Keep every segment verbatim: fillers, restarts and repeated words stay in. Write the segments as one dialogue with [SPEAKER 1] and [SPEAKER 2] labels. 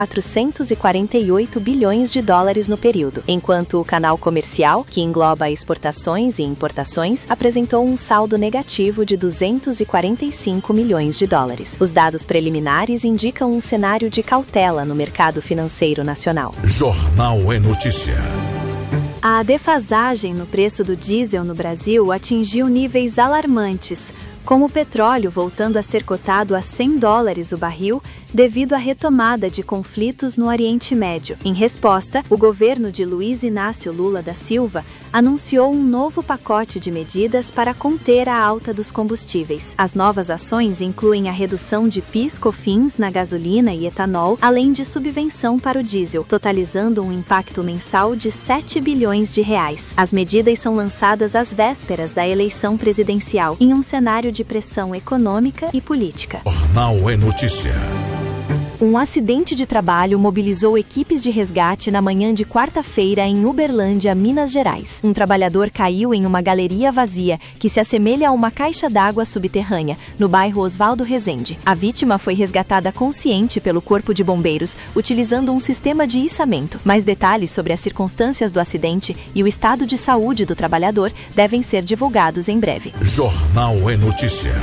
[SPEAKER 1] quatrocentos e quarenta e oito bilhões de dólares no período, enquanto o canal comercial, que engloba exportações e importações, apresentou um saldo negativo de duzentos e quarenta e cinco milhões de dólares. Os dados preliminares indicam um cenário de cautela no mercado financeiro nacional.
[SPEAKER 2] Jornal é Notícia.
[SPEAKER 3] A defasagem no preço do diesel no Brasil atingiu níveis alarmantes, com o petróleo voltando a ser cotado a cem dólares o barril devido à retomada de conflitos no Oriente Médio. Em resposta, o governo de Luiz Inácio Lula da Silva anunciou um novo pacote de medidas para conter a alta dos combustíveis. As novas ações incluem a redução de PIS/COFINS na gasolina e etanol, além de subvenção para o diesel, totalizando um impacto mensal de sete bilhões de reais. As medidas são lançadas às vésperas da eleição presidencial, em um cenário de pressão econômica e política.
[SPEAKER 2] Jornal é Notícia.
[SPEAKER 1] Um acidente de trabalho mobilizou equipes de resgate na manhã de quarta-feira em Uberlândia, Minas Gerais. Um trabalhador caiu em uma galeria vazia, que se assemelha a uma caixa d'água subterrânea, no bairro Oswaldo Rezende. A vítima foi resgatada consciente pelo Corpo de Bombeiros, utilizando um sistema de içamento. Mais detalhes sobre as circunstâncias do acidente e o estado de saúde do trabalhador devem ser divulgados em breve.
[SPEAKER 2] Jornal é Notícia.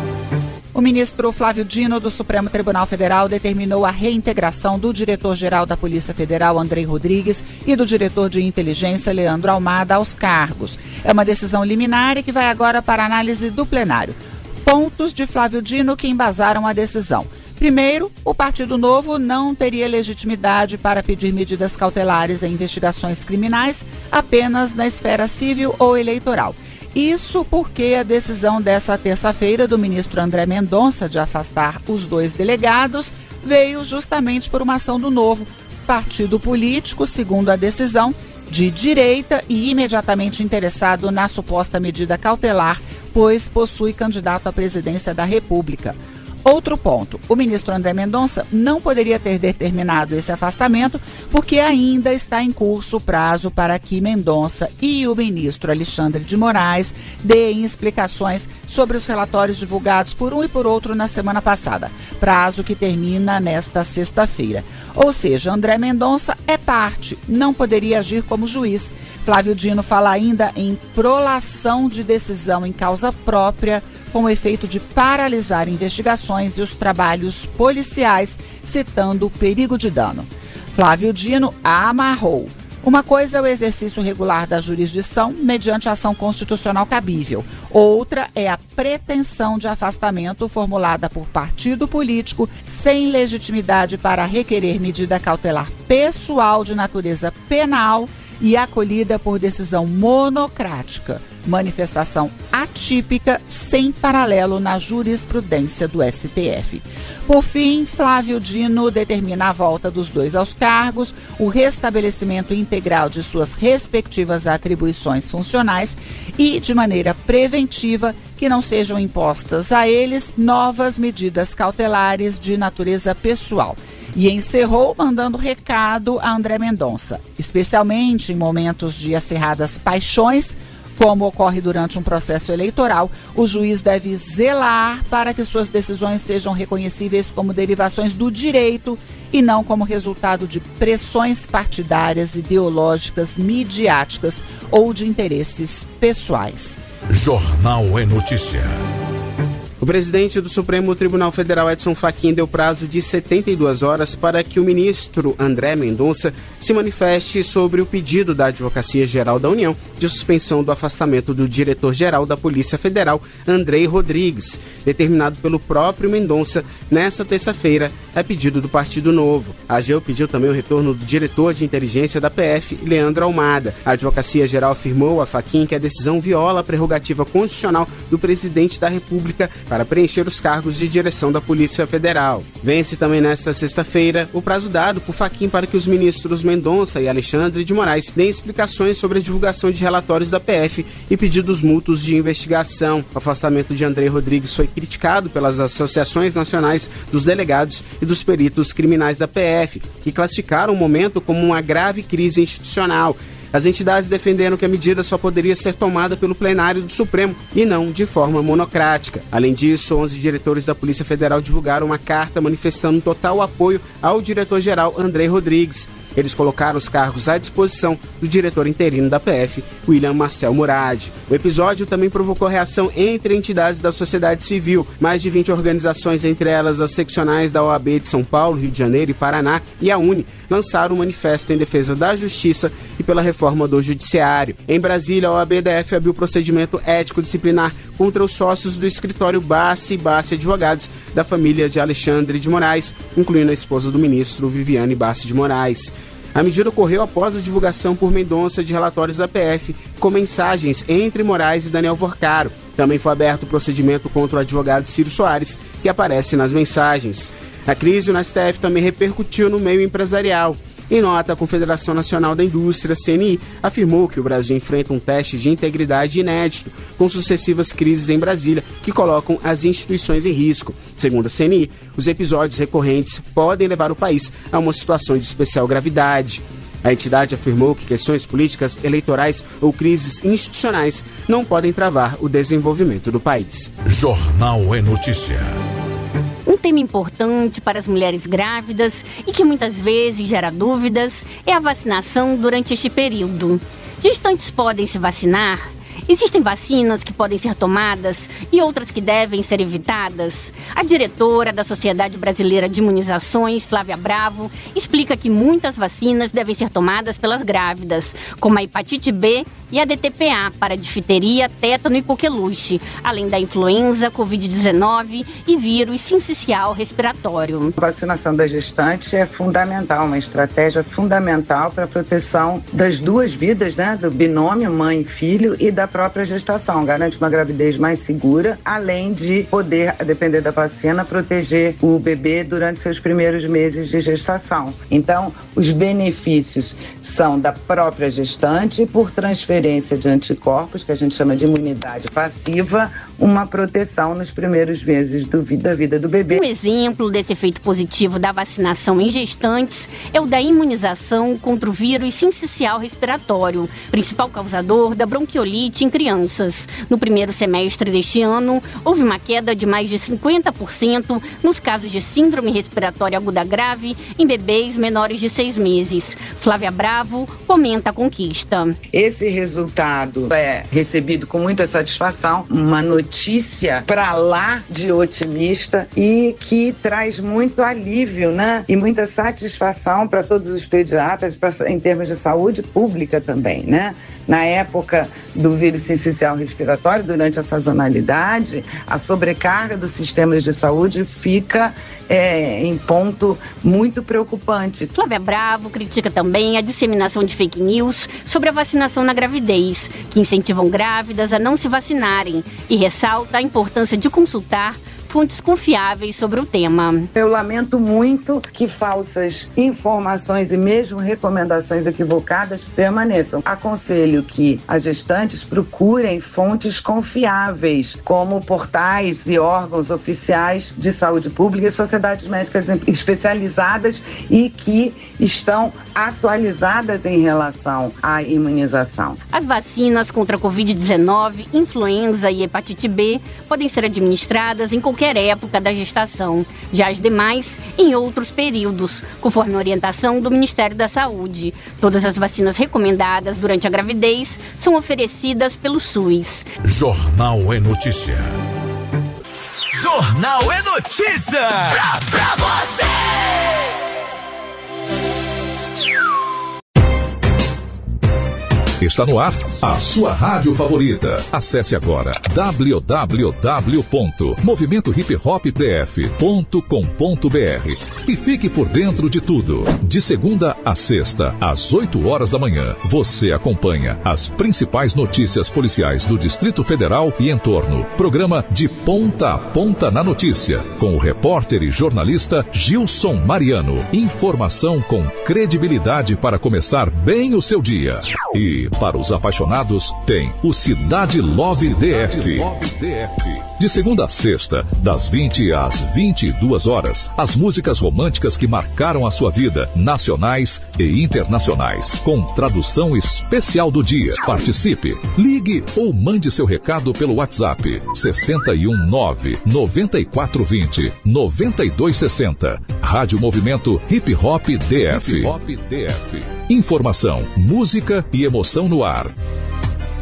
[SPEAKER 4] O ministro Flávio Dino, do Supremo Tribunal Federal, determinou a reintegração do diretor-geral da Polícia Federal, Andrei Rodrigues, e do diretor de inteligência, Leandro Almada, aos cargos. É uma decisão liminar e que vai agora para análise do plenário. Pontos de Flávio Dino que embasaram a decisão. Primeiro, o Partido Novo não teria legitimidade para pedir medidas cautelares em investigações criminais apenas na esfera civil ou eleitoral. Isso porque a decisão dessa terça-feira do ministro André Mendonça de afastar os dois delegados veio justamente por uma ação do Novo, partido político, segundo a decisão, de direita e imediatamente interessado na suposta medida cautelar, pois possui candidato à presidência da República. Outro ponto, o ministro André Mendonça não poderia ter determinado esse afastamento porque ainda está em curso o prazo para que Mendonça e o ministro Alexandre de Moraes deem explicações sobre os relatórios divulgados por um e por outro na semana passada, prazo que termina nesta sexta-feira. Ou seja, André Mendonça é parte, não poderia agir como juiz. Flávio Dino fala ainda em prolação de decisão em causa própria, com o efeito de paralisar investigações e os trabalhos policiais, citando o perigo de dano. Flávio Dino amarrou. Uma coisa é o exercício regular da jurisdição mediante ação constitucional cabível. Outra é a pretensão de afastamento formulada por partido político sem legitimidade para requerer medida cautelar pessoal de natureza penal e acolhida por decisão monocrática, manifestação atípica sem paralelo na jurisprudência do S T F. Por fim, Flávio Dino determina a volta dos dois aos cargos, o restabelecimento integral de suas respectivas atribuições funcionais e, de maneira preventiva, que não sejam impostas a eles novas medidas cautelares de natureza pessoal. E encerrou mandando recado a André Mendonça, especialmente em momentos de acirradas paixões, como ocorre durante um processo eleitoral, o juiz deve zelar para que suas decisões sejam reconhecíveis como derivações do direito e não como resultado de pressões partidárias, ideológicas, midiáticas ou de interesses pessoais.
[SPEAKER 2] Jornal é Notícia.
[SPEAKER 5] O presidente do Supremo Tribunal Federal, Edson Fachin, deu prazo de setenta e duas horas para que o ministro André Mendonça se manifeste sobre o pedido da Advocacia Geral da União de suspensão do afastamento do diretor-geral da Polícia Federal, Andrei Rodrigues, determinado pelo próprio Mendonça nesta terça-feira, a pedido do Partido Novo. A AGU pediu também o retorno do diretor de inteligência da P F, Leandro Almada. A Advocacia Geral afirmou a Fachin que a decisão viola a prerrogativa constitucional do presidente da República para preencher os cargos de direção da Polícia Federal. Vence também nesta sexta-feira o prazo dado por Fachin para que os ministros Mendonça e Alexandre de Moraes deem explicações sobre a divulgação de relatórios da P F e pedidos mútuos de investigação. O afastamento de Andrei Rodrigues foi criticado pelas associações nacionais dos delegados e dos peritos criminais da P F, que classificaram o momento como uma grave crise institucional. As entidades defenderam que a medida só poderia ser tomada pelo plenário do Supremo e não de forma monocrática. Além disso, onze diretores da Polícia Federal divulgaram uma carta manifestando total apoio ao diretor-geral Andrei Rodrigues. Eles colocaram os cargos à disposição do diretor interino da P F, William Marcel Murad. O episódio também provocou reação entre entidades da sociedade civil. Mais de vinte organizações, entre elas as seccionais da O A B de São Paulo, Rio de Janeiro e Paraná e a UNE, lançaram um manifesto em defesa da justiça e pela reforma do judiciário. Em Brasília, a O A B D F abriu procedimento ético disciplinar contra os sócios do escritório Bassi e Bassi Advogados da família de Alexandre de Moraes, incluindo a esposa do ministro Viviane Bassi de Moraes. A medida ocorreu após a divulgação por Mendonça de relatórios da P F com mensagens entre Moraes e Daniel Vorcaro. Também foi aberto o procedimento contra o advogado Ciro Soares, que aparece nas mensagens. A crise no S T F também repercutiu no meio empresarial. Em nota, a Confederação Nacional da Indústria, C N I, afirmou que o Brasil enfrenta um teste de integridade inédito, com sucessivas crises em Brasília que colocam as instituições em risco. Segundo a C N I, os episódios recorrentes podem levar o país a uma situação de especial gravidade. A entidade afirmou que questões políticas, eleitorais ou crises institucionais não podem travar o desenvolvimento do país.
[SPEAKER 2] Jornal é Notícia.
[SPEAKER 6] Um tema importante para as mulheres grávidas e que muitas vezes gera dúvidas é a vacinação durante este período. Gestantes podem se vacinar? Existem vacinas que podem ser tomadas e outras que devem ser evitadas? A diretora da Sociedade Brasileira de Imunizações, Flávia Bravo, explica que muitas vacinas devem ser tomadas pelas grávidas, como a hepatite B e a D T P A para difteria, tétano e coqueluche, além da influenza, covid dezenove e vírus sincicial respiratório.
[SPEAKER 7] A vacinação da gestante é fundamental, uma estratégia fundamental para a proteção das duas vidas, né, do binômio mãe e filho e da própria gestação. Garante uma gravidez mais segura, além de poder, a depender da vacina, proteger o bebê durante seus primeiros meses de gestação. Então, os benefícios são da própria gestante por transferência de anticorpos, que a gente chama de imunidade passiva, uma proteção nos primeiros meses do, da vida do bebê.
[SPEAKER 6] Um exemplo desse efeito positivo da vacinação em gestantes é o da imunização contra o vírus sincicial respiratório, principal causador da bronquiolite em crianças. No primeiro semestre deste ano, houve uma queda de mais de cinquenta por cento nos casos de síndrome respiratória aguda grave em bebês menores de seis meses. Flávia Bravo comenta a conquista.
[SPEAKER 7] Esse resultado é recebido com muita satisfação, uma notícia para lá de otimista e que traz muito alívio, né? E muita satisfação para todos os pediatras, pra, em termos de saúde pública também, né? Na época do vírus sincicial respiratório, durante a sazonalidade, a sobrecarga dos sistemas de saúde fica é, em ponto muito preocupante.
[SPEAKER 6] Flávia Bravo critica também a disseminação de fake news sobre a vacinação na gravidez, que incentivam grávidas a não se vacinarem, e ressalta a importância de consultar fontes confiáveis sobre o tema.
[SPEAKER 7] Eu lamento muito que falsas informações e mesmo recomendações equivocadas permaneçam. Aconselho que as gestantes procurem fontes confiáveis, como portais e órgãos oficiais de saúde pública e sociedades médicas especializadas e que estão atualizadas em relação à imunização.
[SPEAKER 6] As vacinas contra a covid dezenove, influenza e hepatite B podem ser administradas em qualquer época da gestação, já as demais em outros períodos, conforme a orientação do Ministério da Saúde. Todas as vacinas recomendadas durante a gravidez são oferecidas pelo SUS.
[SPEAKER 2] Jornal é Notícia.
[SPEAKER 8] Jornal é Notícia! Pra, pra você!
[SPEAKER 9] Está no ar a sua rádio favorita. Acesse agora w w w ponto movimento hip hop p f ponto com ponto b r e fique por dentro de tudo. De segunda a sexta, às oito horas da manhã, você acompanha as principais notícias policiais do Distrito Federal e entorno. Programa De Ponta a Ponta na Notícia, com o repórter e jornalista Gilson Mariano. Informação com credibilidade para começar bem o seu dia. E para os apaixonados, tem o Cidade Love D F. De segunda a sexta, das vinte às vinte e duas horas, as músicas românticas que marcaram a sua vida, nacionais e internacionais, com tradução especial do dia. Participe, ligue ou mande seu recado pelo WhatsApp sessenta e um nove, noventa e quatro vinte, noventa e dois sessenta. Rádio Movimento Hip Hop D F. Hip Hop D F. Informação, música e emoção no ar.